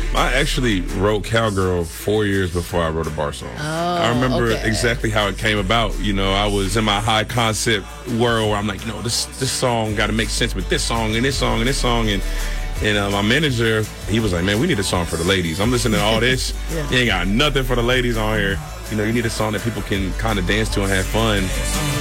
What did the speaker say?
I actually wrote Cowgirl 4 years before I wrote a bar song. I remember exactly how it came about. You know, I was in my high concept world where I'm like, this song got to make sense with this song and this song and this song. And my manager, he was like, man, we need a song for the ladies. I'm listening to all this. You ain't got nothing for the ladies on here. You know, you need a song that people can kind of dance to and have fun.